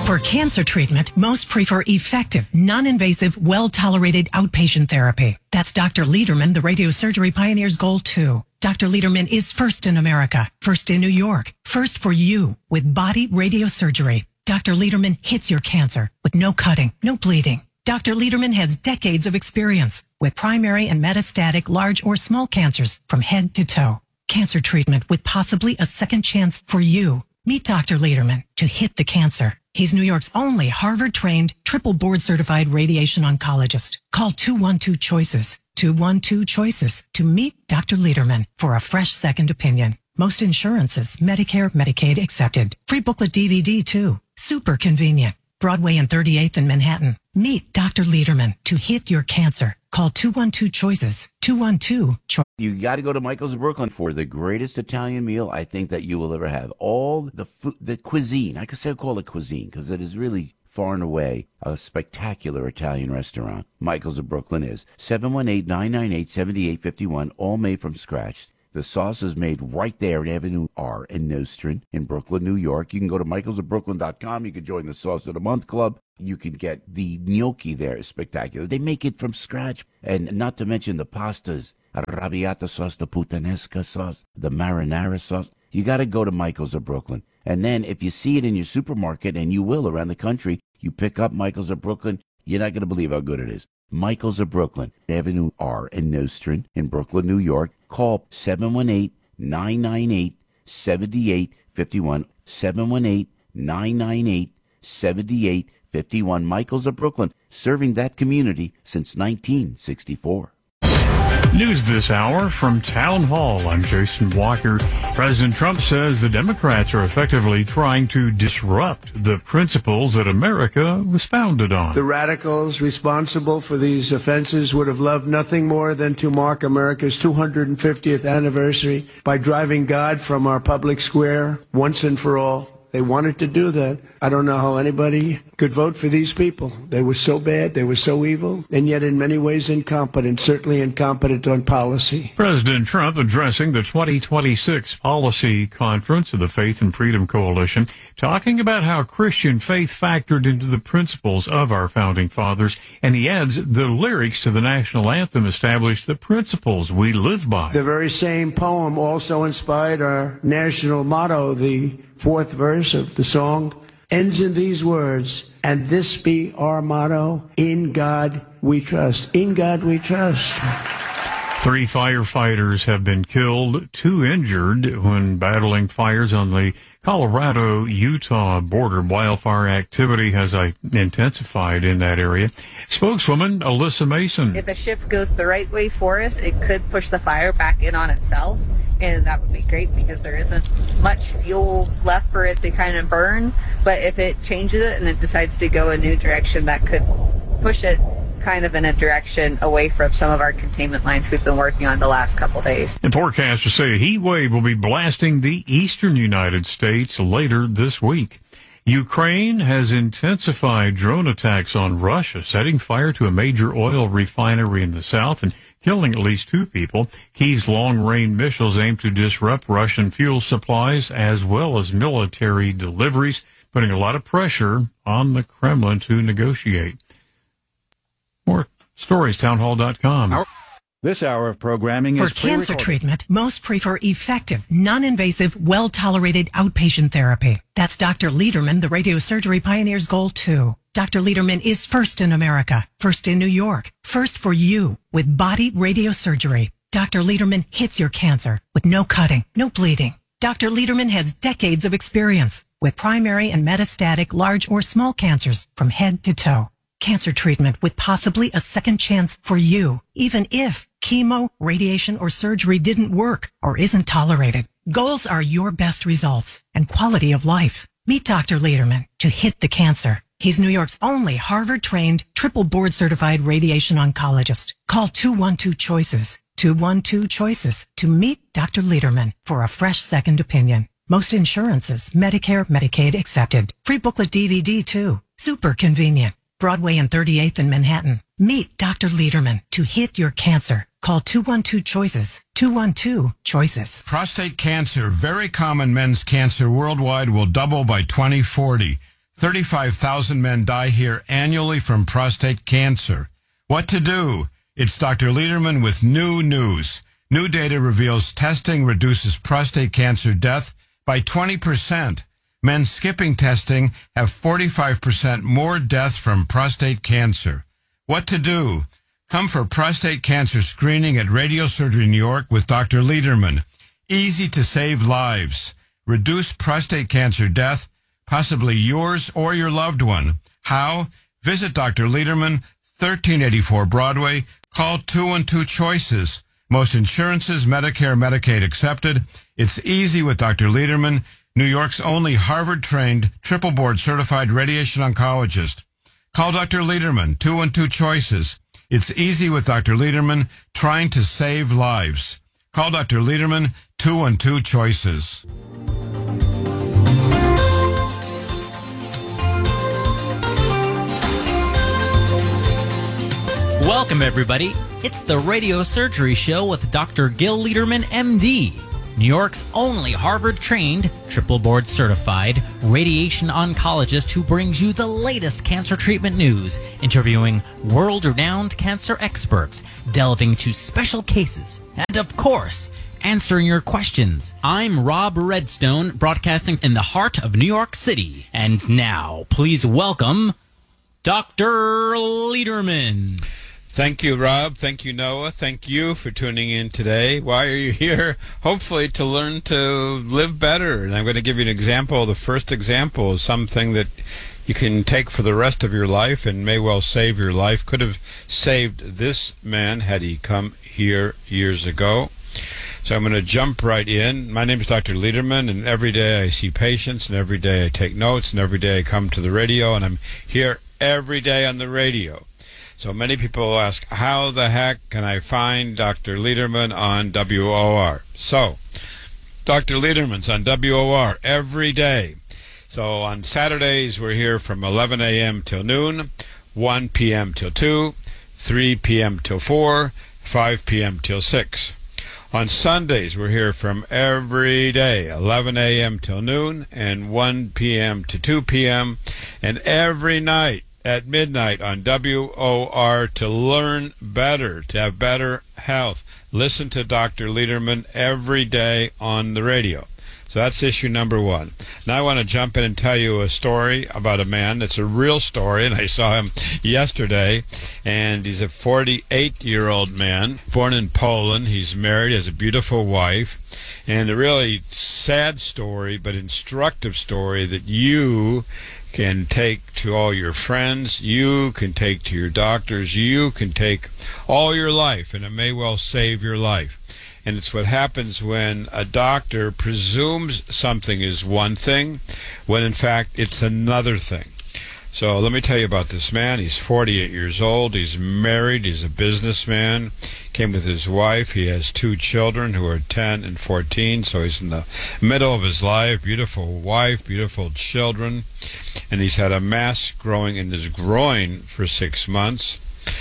For cancer treatment, most prefer effective, non-invasive, well-tolerated outpatient therapy. That's Dr. Lederman, the radiosurgery pioneer's goal too. Dr. Lederman is first in America, first in New York, first for you with body radiosurgery. Dr. Lederman hits your cancer with no cutting, no bleeding. Dr. Lederman has decades of experience with primary and metastatic large or small cancers from head to toe. Cancer treatment with possibly a second chance for you. Meet Dr. Lederman to hit the cancer. He's New York's only Harvard-trained, triple board-certified radiation oncologist. Call 212-CHOICES, 212-CHOICES to meet Dr. Lederman for a fresh second opinion. Most insurances, Medicare, Medicaid accepted. Free booklet DVD too. Super convenient. Broadway and 38th in Manhattan. Meet Dr. Lederman to hit your cancer. Call 212-CHOICES, 212-CHOICES. You got to go to Michael's of Brooklyn for the greatest Italian meal I think that you will ever have. All the food, the cuisine, I could say call it cuisine because it is really far and away a spectacular Italian restaurant. Michael's of Brooklyn is 718-998-7851, all made from scratch. The sauce is made right there in Avenue R in Nostrand in Brooklyn, New York. You can go to michaelsofbrooklyn.com. You can join the Sauce of the Month Club. You can get the gnocchi there. It's spectacular. They make it from scratch. And not to mention the pastas, arrabbiata sauce, the puttanesca sauce, the marinara sauce. You got to go to Michael's of Brooklyn. And then if you see it in your supermarket, and you will around the country, you pick up Michael's of Brooklyn, you're not going to believe how good it is. Michael's of Brooklyn, Avenue R in Nostrand in Brooklyn, New York. Call 718-998-7851, 718-998-7851. Michael's of Brooklyn, serving that community since 1964. News this hour from Town Hall. I'm Jason Walker. President Trump says the Democrats are effectively trying to disrupt the principles that America was founded on. The radicals responsible for these offenses would have loved nothing more than to mark America's 250th anniversary by driving God from our public square once and for all. They wanted to do that. I don't know how anybody could vote for these people. They were so bad, they were so evil, and yet in many ways incompetent, certainly incompetent on policy. President Trump addressing the 2026 policy conference of the Faith and Freedom Coalition, talking about how Christian faith factored into the principles of our founding fathers, and he adds the lyrics to the national anthem established the principles we live by. The very same poem also inspired our national motto. The fourth verse of the song ends in these words, and this be our motto, in God we trust. In God we trust. 3 firefighters have been killed, 2 injured when battling fires on the Colorado-Utah border. Wildfire activity has intensified in that area. Spokeswoman Alyssa Mason. If a shift goes the right way for us, it could push the fire back in on itself. And that would be great because there isn't much fuel left for it to kind of burn. But if it changes it and it decides to go a new direction, that could push it kind of in a direction away from some of our containment lines we've been working on the last couple days. And forecasters say a heat wave will be blasting the eastern United States later this week. Ukraine has intensified drone attacks on Russia, setting fire to a major oil refinery in the south and killing at least 2 people. Kyiv's long-range missiles aim to disrupt Russian fuel supplies as well as military deliveries, putting a lot of pressure on the Kremlin to negotiate. More stories, townhall.com. This hour of programming is for cancer treatment, most prefer effective, non-invasive, well-tolerated outpatient therapy. That's Dr. Lederman, the radiosurgery pioneer's goal too. Dr. Lederman is first in America, first in New York, first for you with body radiosurgery. Dr. Lederman hits your cancer with no cutting, no bleeding. Dr. Lederman has decades of experience with primary and metastatic large or small cancers from head to toe. Cancer treatment with possibly a second chance for you, even if chemo, radiation, or surgery didn't work or isn't tolerated. Goals are your best results and quality of life. Meet Dr. Lederman to hit the cancer. He's New York's only Harvard-trained, triple board-certified radiation oncologist. Call 212-CHOICES, 212-CHOICES to meet Dr. Lederman for a fresh second opinion. Most insurances, Medicare, Medicaid accepted. Free booklet DVD too. Super convenient. Broadway and 38th in Manhattan. Meet Dr. Lederman to hit your cancer. Call 212-CHOICES, 212-CHOICES. Prostate cancer, very common men's cancer worldwide, will double by 2040. 35,000 men die here annually from prostate cancer. What to do? It's Dr. Lederman with new news. New data reveals testing reduces prostate cancer death by 20%. Men skipping testing have 45% more death from prostate cancer. What to do? Come for prostate cancer screening at Radiosurgery New York with Dr. Lederman. Easy to save lives. Reduce prostate cancer death, possibly yours or your loved one. How? Visit Dr. Lederman, 1384 Broadway. Call 212 Choices. Most insurances, Medicare, Medicaid accepted. It's easy with Dr. Lederman, New York's only Harvard-trained, triple board-certified radiation oncologist. Call Dr. Lederman, 212 Choices. It's easy with Dr. Lederman, trying to save lives. Call Dr. Lederman, 212 Choices. Welcome, everybody. It's the Radio Surgery Show with Dr. Gil Lederman, MD, New York's only Harvard-trained, triple board-certified radiation oncologist who brings you the latest cancer treatment news, interviewing world-renowned cancer experts, delving into special cases, and, of course, answering your questions. I'm Rob Redstone, broadcasting in the heart of New York City. And now, please welcome Dr. Lederman. Thank you, Rob. Thank you, Noah. Thank you for tuning in today. Why are you here? Hopefully to learn to live better. And I'm going to give you an example. The first example is something that you can take for the rest of your life and may well save your life. Could have saved this man had he come here years ago. So I'm going to jump right in. My name is Dr. Lederman, and every day I see patients, and every day I take notes, and every day I come to the radio, and I'm here every day on the radio. So many people ask, how the heck can I find Dr. Lederman on WOR? So, Dr. Lederman's on WOR every day. So on Saturdays, we're here from 11 a.m. till noon, 1 p.m. till 2, 3 p.m. till 4, 5 p.m. till 6. On Sundays, we're here from every day, 11 a.m. till noon, and 1 p.m. to 2 p.m., and every night, at midnight on WOR to learn better, to have better health. Listen to Dr. Lederman every day on the radio. So that's issue number one. Now I want to jump in and tell you a story about a man. It's a real story, and I saw him yesterday. And he's a 48-year-old man, born in Poland. He's married, has a beautiful wife. And a really sad story, but instructive story that you can take to all your friends, you can take to your doctors, you can take all your life, and it may well save your life. And it's what happens when a doctor presumes something is one thing, when in fact it's another thing. So let me tell you about this man. He's 48 years old. He's married. He's a businessman. Came with his wife. He has 2 children who are 10 and 14. So he's in the middle of his life. Beautiful wife, beautiful children. And he's had a mass growing in his groin for 6 months.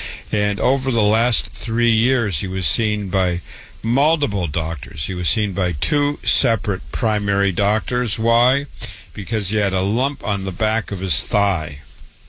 And over the last 3 years, he was seen by multiple doctors. He was seen by 2 separate primary doctors. Why? Because he had a lump on the back of his thigh.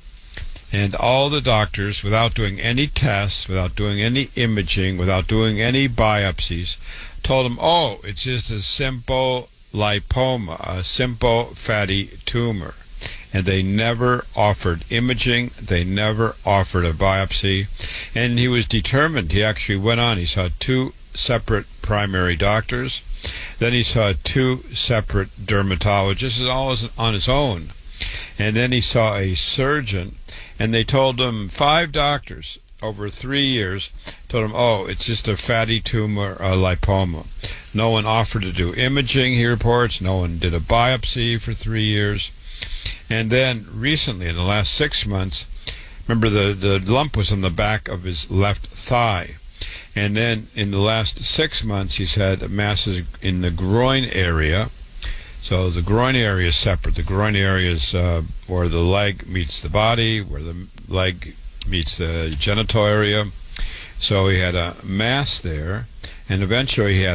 And all the doctors, without doing any tests, without doing any imaging, without doing any biopsies, told him, oh, it's just a simple lipoma, a simple fatty tumor. And they never offered imaging. They never offered a biopsy. And he was determined. He actually went on. He saw 2 separate primary doctors. Then he saw 2 separate dermatologists. This is all on his own. And then he saw a surgeon, and they told him, 5 doctors over 3 years told him, oh, it's just a fatty tumor, a lipoma. No one offered to do imaging, he reports. No one did a biopsy for 3 years. And then recently, in the last 6 months, remember the lump was on the back of his left thigh. And then in the last 6 months, he's had masses in the groin area. So the groin area is separate. The groin area is where the leg meets the body, where the leg meets the genital area. So he had a mass there, and eventually he had a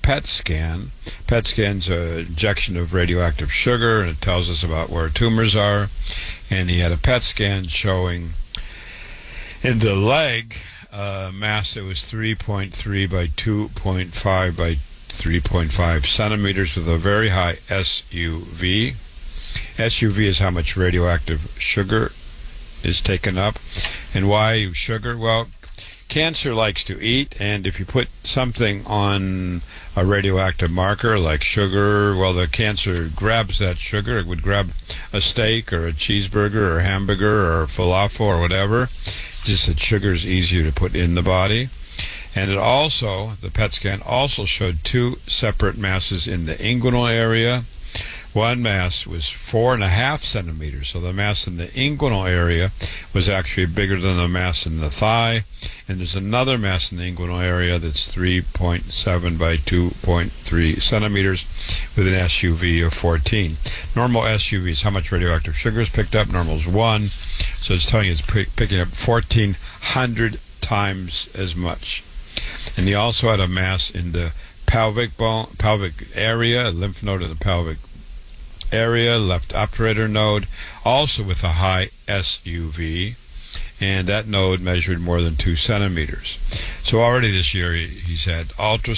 PET scan. PET scan's an injection of radioactive sugar, and it tells us about where tumors are. And he had a PET scan showing in the leg mass that was 3.3 by 2.5 by 3.5 centimeters with a very high SUV. SUV is how much radioactive sugar is taken up. And why sugar? Well, cancer likes to eat, and if you put something on a radioactive marker like sugar, well, the cancer grabs that sugar. It would grab a steak or a cheeseburger or a hamburger or a falafel or whatever. Just that sugar is easier to put in the body. And it also, the PET scan also showed two separate masses in the inguinal area. One mass was 4.5 centimeters, so the mass in the inguinal area was actually bigger than the mass in the thigh. And there's another mass in the inguinal area that's 3.7 by 2.3 centimeters with an SUV of 14. Normal SUV is how much radioactive sugar is picked up. Normal is 1, so it's telling you it's picking up 1,400 times as much. And he also had a mass in the pelvic area, a lymph node in the pelvic area, left obturator node, also with a high SUV, and that node measured more than 2 centimeters. So already this year he's had ultrasound